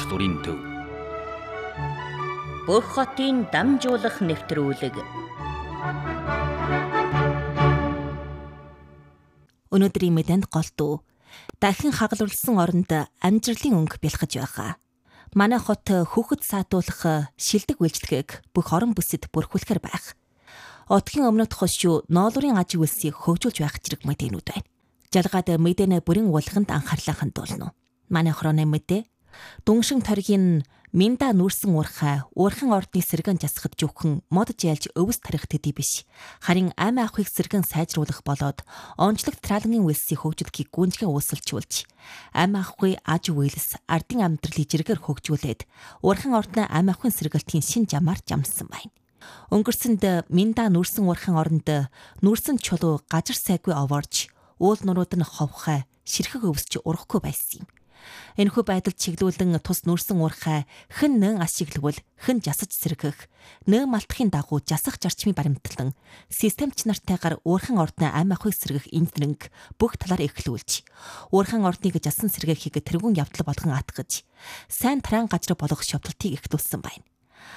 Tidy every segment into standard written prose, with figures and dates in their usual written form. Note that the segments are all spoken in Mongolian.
багшлуурын төв. Бүх хотын дамжуулах нэвтрүүлэг. Өнөөдрийн мэдэнд голдуу дахин хагалуулсан оронд амжилтын өнгө бэлхэж байгаа. Манай хот хүүхэд саатуулах шилдэг үйлчлэгийг бүх орон бүсэд бүрхүүлэхээр байх. Отгийн өмнөд хошуу ноолуурын аж үйлсийг хөгжүүлж байх зэрэг мэдээнүүд байна. Жалгаад мэдэнэ бүрэн уулганд анхаарлаа хандуулна. Манай хорооны мэдээ Дүншин торгийн Минда нүүрсэн уурхай уурхан ордны сэргэн жасахад жүвхэн мод жайлж өвс тарих төдий биш. Харин ам авахыг сэргэн сайжруулах болоод онцлог тралангийн үйлсийг хөгжүүлэхийг гүнзгий uusalжуулж ам авахгүй аж үйлс ардын амьдралыг жиргээр хөгжүүлээд уурхан ордны ам авахын сэргэлтийн шин жамаар жамсан байна. Өнгөрсөнд Минда нүүрсэн уурхан оронд нүүрсэн чулуу гажир сайгүй овоорж уул нурууд нь ховхай ширхэг өвсч урахгүй байсан юм. Энэхүү байдалд чиглүүлэн тус нүүрсэн уурхай хэн нэн ашиглавал хэн жасаж сэргэх нэн малтахын дагуу жасах зарчмыг баримтлан системч нартайгаар уурхан ордны ам авахыг сэргэх инженеринг бүх талаар эхлүүлж уурхан ордныг жасан сэргээхийг тэргүүн явдал болгон атгаж сайн таран гажир болох шовдлтыг эхлүүлсэн байна.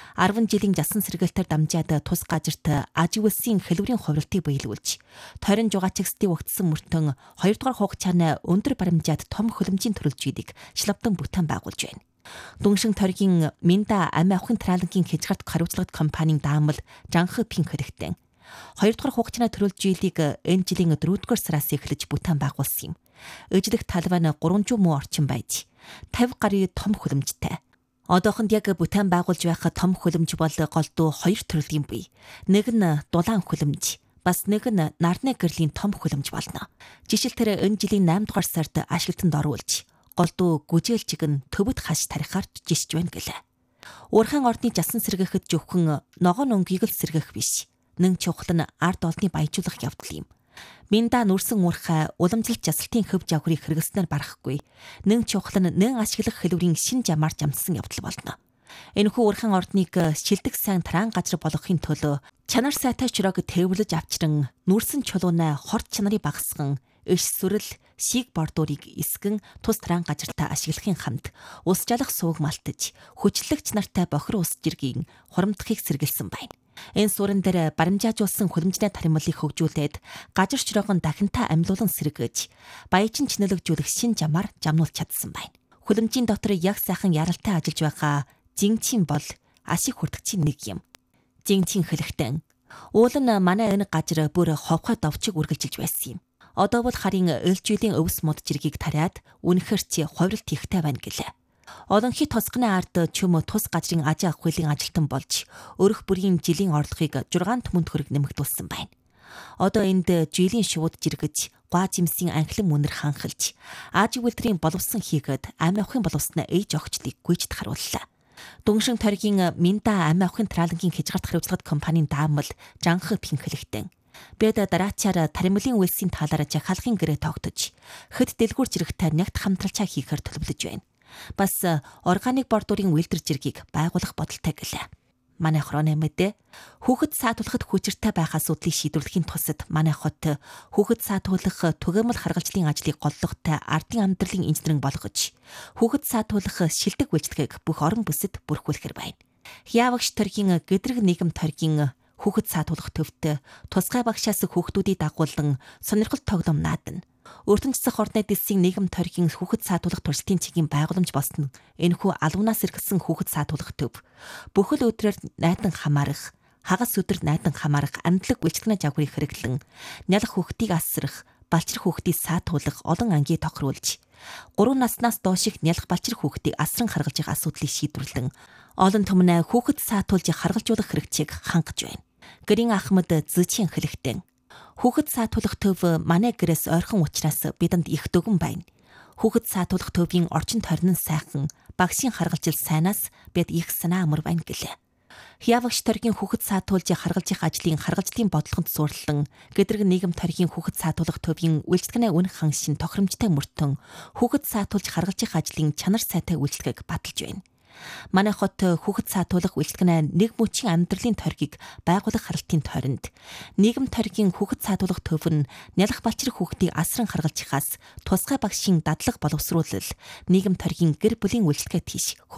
10 жилийн жасан сэргээлтээр дамжаад тус гажирт аж үйлсийн хэлбэрийн хувиралтыг биелүүлж тойрон жугаач-эгсдийн угтсан мөртөн 2 дугаар хугацааны өндөр баримжаад том хөлөмжийн төрөлжүүдийг шлавдан бүтээн байгуулж байна. Дүншин торгийн Минда ам авахын тралангийн хязгаарт хариуцлагат компанийн даамал Жанхы Пинк хэрэгтэй. 2 дугаар хугацааны төрөлжүүлийг энэ жилийн 4 дугаар сараас эхлэж бүтээн байгуулсан юм. Ижлэх талбай нь 300 муу орчим байж 50 гаруй том хөлөмжтэй. Одоохонд яг бүтээн байгуулж байх том хөлөмж бол голдуу 2 төрлийн бий. Нэг нь дулаан хөлөмж, бас нэг нь нарны гэрлийн том хөлөмж болно. Жишээлбэл энэ жилийн 8 дугаар сард ашиглалтанд оруулж, голдуу гүжээлжиг нь төвөд хаш тарихаар жишж байна гэлээ. Уурхан ордны жасан сэргээхэд зөвхөн ногоон өнгийг л сэргээх биш. Нэн чухал нь ард олныг баяжуулах явдал юм. Минда нүүрсэн уурхай уламжлалт жасалтын хөв жавхрыг хэрэглэснээр барахгүй. Нэн чухал нь нэн ашиглах хэлбэрийн шин жамаар жамсан явдал болно. Энэхүү уурхан ордныг шилдэг сайн таран гажир болгохын төлөө чанар сайтай чураг тээвэрлэж авчран нүүрсэн чулуунаа хорт чанарыг багасган иш сүрэл шиг бордуурыг эсгэн тус таран гажиртаа ашиглахын хамт ус жалах сувг малтаж хүчлэгч нартай бохир ус жиргийн хурамдахыг сэргэлсэн байна. Энэ суурин дээр баримжаажуулсан хөлөмжний таримлыг хөгжүүлээд гажир чураахан дахинтаа амьлуулан сэргэж баяжин чинэлэгжүүлэх шин жамаар жамнуулж чадсан байна. Хөлөмжийн дотор яг сайхан яралтай ажиллаж байгаа жинчин бол ашиг хүртгчийн нэг юм. Жинчин хэлэхдээ уул нь манай энэ гажир бүр ховхой довчиг үргэлжилж байсан юм. Одоо бол харин ээлжилийн өвс мод жиргийг тариад үнэхээр чи хувиралт ихтэй байна гэлээ. Олон хит тосгоны ард чөм тус гажрын аж авах хуулийн ажилтан болж өрөх бүрийн жилийн орлогыг 6 түмэн төгрөг нэмэгдүүлсэн байна. Одоо энд жилийн шууд жиргэж, гуа жимсийн анхлан үнэр ханхалж, аж үйлдвэрийн боловсон хийгээд ам авахын боловсноо ээж огчлыг гүйцэд харууллаа. Дүншин торгийн Минда ам авахын тралангийн хязгаарт хариуцлагат компанийн даамал Жанхы Пинк хэлэхдээ бид дараачаар таримлын үйлсийн талаар жахалгын гэрээ тогтож, хэд дэлгүүр жирэгтэй нягт хамтралчаа хийхээр төлөвлөж байна. Бас органик бордуурын үйлдвэр жиргийг байгуулах бодолтой гэлээ. Манай хорооны мэдээ хүүхэд саатуулахад хүчиртэй байх асуудлыг шийдвэрлэхийн тулд манай хот хүүхэд саатуулах түгээмэл харгалзлын ажлыг голлоготой ардын амьдралын инженеринг болгож хүүхэд саатуулах шилдэг үйлчлэгийг бүх орон бүсэд бүрхүүлэхээр байна. Хявагч торгийн гэдрэг нийгэм торгийн хүүхэд саатуулах төвд тусгай багшаас хүүхдүүдийг дагуулan сонирхол тоглоом наадна. Өртөнцөх ордны дэсийн нийгэм торгийн хүүхэд саатуулах туршилтын чигийн байгууламж болсон энэхүү алуунаас эргэсэн хүүхэд саатуулах төв бүхэл өдрөөр найдан хамаарах, хагас өдөр найдан хамаарах амьдлаг үйлчлэгний жавхрыг хэрэглэн нялх хүүхдийг асрах, балчир хүүхдийг саатуулах олон ангийг тохируулж 3 наснаас дооших нялх балчир хүүхдийг асран харгалж байгаа асуудлыг шийдвэрлэн олон түмнээ хүүхэд саатуулж харгалжуулах хэрэгцээг хангаж байна. Гэрийн Ахмад Зэчин хэлэхдээ хүүхэд саатуулах төв манай гэрээс ойрхон учраас бидэнд их дөгөн байна. Хүүхэд саатуулах төвийн орчин тойрон нь сайхан, багшийн харгалжил сайнаас бид их санаа амар байна гэлээ. Хявагч торгийн хүүхэд саатуулж харгалж их ажлын харгалжлын бодлогонд суурлан гэдрэг нийгэм торгийн хүүхэд саатуулах төвийн үйлчлэгний үн ханшин тохиромжтой мөртөн хүүхэд саатуулж харгалж их ажлын чанар сайтай үйлчлэгийг баталж байна. Манай хот хүүхэд саатуулах үйлчлэгнээ нэг мөчийн амьдралын тойргийг байгуулах харалтын тойронд нийгэм тойргийн хүүхэд саатуулах төв нь нялх балчир хүүхдийг асран харгалж ихаас тусгай багшийн дадлаг боловсруулал нийгэм тойргийн гэр бүлийн үйлчлэгээ тийш